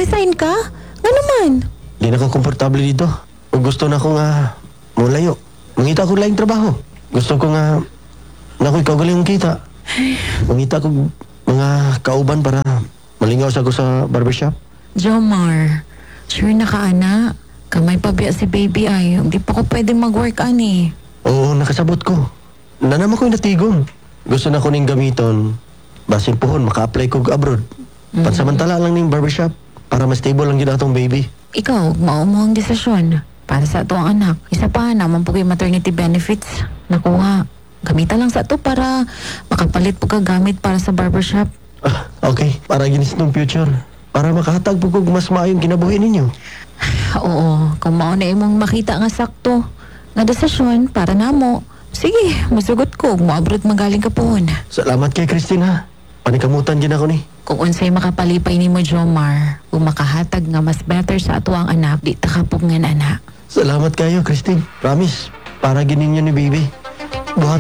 Nag-resign ka? Nga naman. Di na ko komportable dito. O gusto na ko nga mulayo. Mangita ko laing trabaho. Gusto ko nga na ko ikaw galing kita. Mangita ko mga kauban para malingaw sa ko sa barbershop. Jomar, sure na ka, ana. Kamay pa biya si baby ay. Hindi pa ko pwedeng mag-work, ani. Oo, nakasabot ko. Nanama ko'y natigong. Gusto na ko ning gamiton. Basin pohon, maka-apply ko abroad. Pansamantala lang ning barbershop para mas stable lang yun atong baby. Ikaw, mao mo ang desisyon. Para sa ato ang anak. Isa pa, naman po yung maternity benefits. Nakuha. Gamitan lang sa to para makapalit po ka gamit para sa barbershop. Ah, okay, para ginis nung future. Para makahatag po kog mas maayong kinabuhi ninyo. Oo, kung mao na imong makita nga sakto. Nga desisyon, para namo. Sige, masugot ko. Moabroad magaling ka po. Salamat kay Christine ha. Panikamutan din ako ni. Kung unsay makapalipay ni mo, Jomar, kung makahatag nga mas better sa ato ang anak, di takapog nga anak. Salamat kayo, Christine. Promise, para ginin niyo ni baby. Buhat